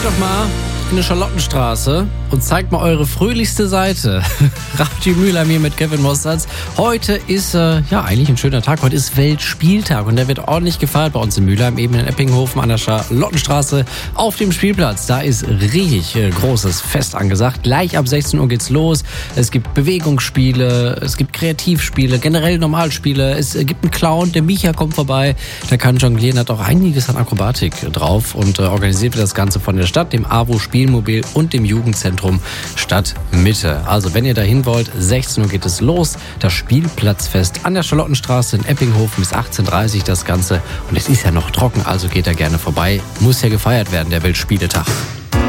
doch mal in der Charlottenstraße und zeigt mal eure fröhlichste Seite. Rafi Mühlheim hier mit Kevin Mostards. Heute ist eigentlich ein schöner Tag. Heute ist Weltspieltag und der wird ordentlich gefeiert bei uns in Mühlheim, eben in Eppinghofen an der Charlottenstraße auf dem Spielplatz. Da ist richtig großes Fest angesagt. Gleich ab 16 Uhr geht's los. Es gibt Bewegungsspiele, es gibt Kreativspiele, generell Normalspiele. Es gibt einen Clown, der Micha kommt vorbei. Der kann jonglieren, hat auch einiges an Akrobatik drauf und organisiert wird das Ganze von der Stadt, dem AWO Spielmobil und dem Jugendzentrum Stadtmitte. Also wenn ihr dahin wollt, 16 Uhr geht es los. Das Spielplatzfest an der Charlottenstraße in Eppinghofen bis 18:30 Uhr das Ganze. Und es ist ja noch trocken, also geht da gerne vorbei. Muss ja gefeiert werden, der Weltspieletag.